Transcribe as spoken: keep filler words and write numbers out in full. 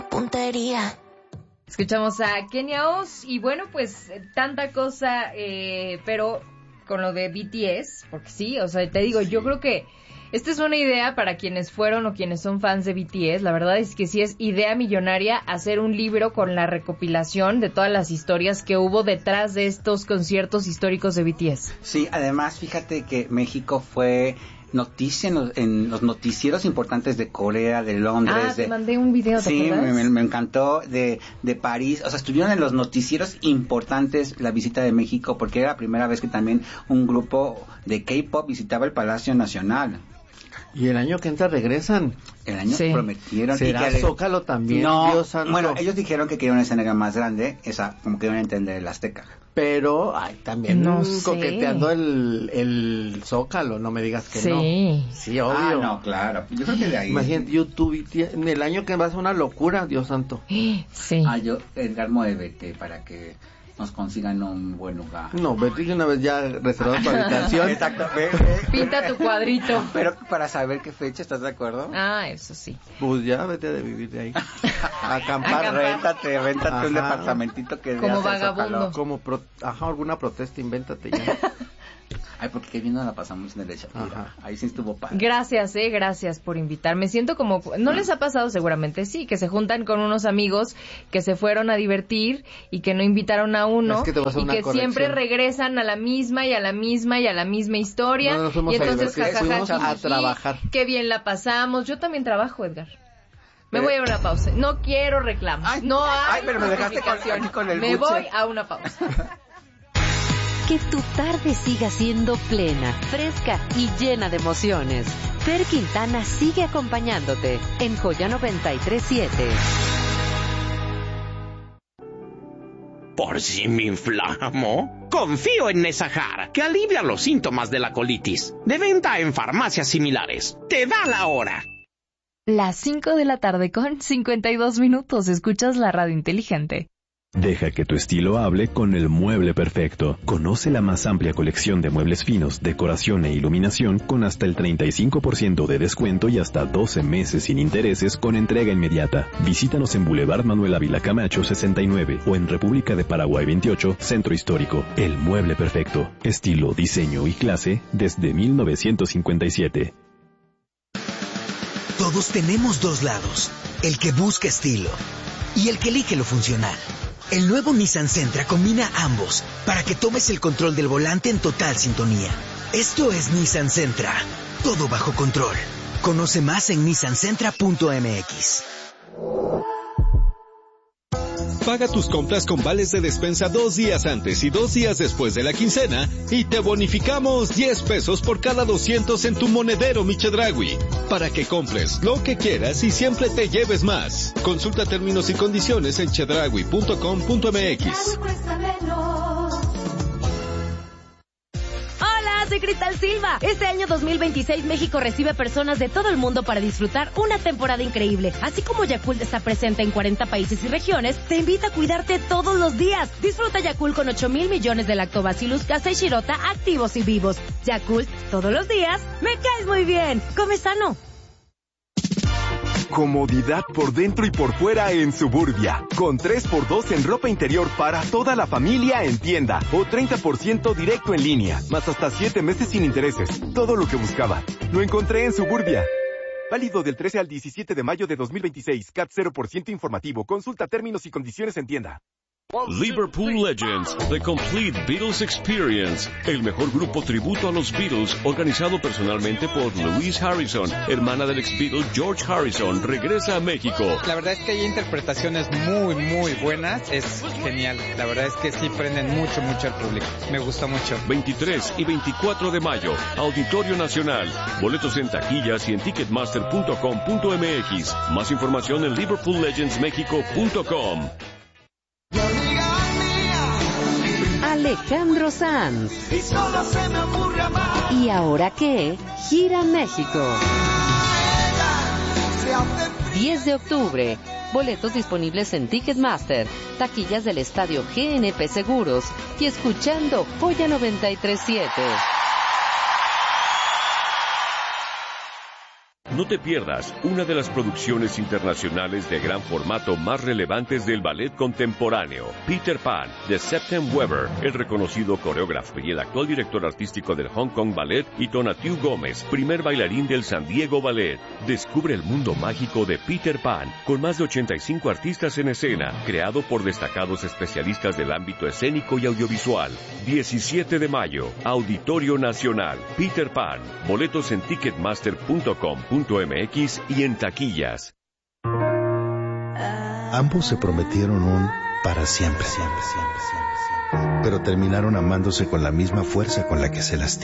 la puntería. Escuchamos a Kenia Oz y bueno, pues tanta cosa, eh, pero con lo de B T S, porque sí, o sea, te digo, yo creo que esta es una idea para quienes fueron o quienes son fans de B T S. La verdad es que sí es idea millonaria hacer un libro con la recopilación de todas las historias que hubo detrás de estos conciertos históricos de B T S. Sí, además, fíjate que México fue noticia en los, en los noticieros importantes de Corea, de Londres. Ah, te de, mandé un video, ¿te sí, acuerdas? me, me encantó, de, de París. O sea, estuvieron en los noticieros importantes la visita de México, porque era la primera vez que también un grupo de K-pop visitaba el Palacio Nacional. Y el año que entra regresan. El año sí. prometieron. ¿Será y que Zócalo también? No, Dios santo. bueno, ellos dijeron que querían una escenario más grande, esa, como que iban a entender el Azteca. Pero, ay, también No mm, sé. coqueteando el, el Zócalo, no me digas que Sí. no. Sí, obvio. Ah, no, claro. Yo creo que de ahí. Imagínate, YouTube, y tie- en el año que va a ser una locura, Dios santo. Sí. Ah, yo, Edgar, muévete para que nos consigan un buen lugar. No, vete de una vez ya reservado tu habitación. Exacto, ve, ve. Pinta tu cuadrito. Pero para saber qué fecha, ¿estás de acuerdo? Ah, eso sí. Pues ya vete de vivir de ahí. Acampar. Acampar. Réntate, réntate un Ajá. departamentito que Como veas el vagabundo. Zócalo. Como, pro- ajá, alguna protesta, invéntate ya. Ay, porque qué bien nos la pasamos en el de Shakira. Ajá. Ahí sí estuvo padre. Gracias, eh, gracias por invitarme. Siento como, ¿no les ha pasado? Seguramente sí, que se juntan con unos amigos que se fueron a divertir y que no invitaron a uno Es que te voy a hacer y una que corrección. siempre regresan a la misma y a la misma y a la misma historia. No nos fuimos y a entonces, divertir, jajaja, fuimos a jijiji, trabajar. qué bien la pasamos. Yo también trabajo, Edgar. Me Pero- voy a una pausa. No quiero reclamos. Ay, no hay ay, pero me dejaste con- justificación. con el Me buche. voy a una pausa. Que tu tarde siga siendo plena, fresca y llena de emociones. Fer Quintana sigue acompañándote en Joya noventa y tres siete. ¿Por si me inflamo? Confío en Nesajar, que alivia los síntomas de la colitis. De venta en farmacias similares. ¡Te da la hora! Las cinco de la tarde con cincuenta y dos minutos. Escuchas la radio inteligente. Deja que tu estilo hable con el mueble perfecto. Conoce la más amplia colección de muebles finos, decoración e iluminación con hasta el treinta y cinco por ciento de descuento y hasta doce meses sin intereses con entrega inmediata. Visítanos en Boulevard Manuel Ávila Camacho sesenta y nueve o en República de Paraguay veintiocho, Centro Histórico. El mueble perfecto. Estilo, diseño y clase desde mil novecientos cincuenta y siete. Todos tenemos dos lados, el que busca estilo y el que elige lo funcional. El nuevo Nissan Sentra combina ambos para que tomes el control del volante en total sintonía. Esto es Nissan Sentra, todo bajo control. Conoce más en nissan sentra punto m x. Paga tus compras con vales de despensa dos días antes y dos días después de la quincena y te bonificamos diez pesos por cada doscientos en tu monedero Mi Chedraui, para que compres lo que quieras y siempre te lleves más. Consulta términos y condiciones en chedraui punto com punto m x. Soy Cristal Silva. Este año dos mil veintiséis México recibe personas de todo el mundo para disfrutar una temporada increíble. Así como Yakult está presente en cuarenta países y regiones, te invita a cuidarte todos los días. Disfruta Yakult con ocho mil millones de Lactobacillus casei shirota activos y vivos. Yakult, todos los días, me caes muy bien. Come sano. Comodidad por dentro y por fuera en Suburbia. Con tres por dos en ropa interior para toda la familia en tienda. O treinta por ciento directo en línea. Más hasta siete meses sin intereses. Todo lo que buscaba. Lo encontré en Suburbia. Válido del trece al diecisiete de mayo de dos mil veintiséis. C A T cero por ciento informativo. Consulta términos y condiciones en tienda. Liverpool Legends, The Complete Beatles Experience, el mejor grupo tributo a los Beatles, organizado personalmente por Louise Harrison, hermana del ex Beatle George Harrison, regresa a México. La verdad es que hay interpretaciones muy, muy buenas, es genial, la verdad es que sí prenden mucho, mucho al público, me gustó mucho. veintitrés y veinticuatro de mayo, Auditorio Nacional, boletos en taquillas y en ticketmaster punto com punto m x, más información en liverpool legends mexico punto com. Alejandro Sanz. Y solo se me ocurre amar. ¿Y ahora qué? Gira México. diez de octubre. Boletos disponibles en Ticketmaster, taquillas del estadio G N P Seguros y escuchando Joya noventa y tres siete. No te pierdas una de las producciones internacionales de gran formato más relevantes del ballet contemporáneo, Peter Pan, de Septem Weber, el reconocido coreógrafo y el actual director artístico del Hong Kong Ballet, y Tonatiuh Gómez, primer bailarín del San Diego Ballet. Descubre el mundo mágico de Peter Pan, con más de ochenta y cinco artistas en escena, creado por destacados especialistas del ámbito escénico y audiovisual. diecisiete de mayo, Auditorio Nacional, Peter Pan. Boletos en ticketmaster punto com punto m x y en taquillas. Ambos se prometieron un para siempre, siempre, siempre, siempre, siempre. Pero terminaron amándose con la misma fuerza con la que se lastimaron.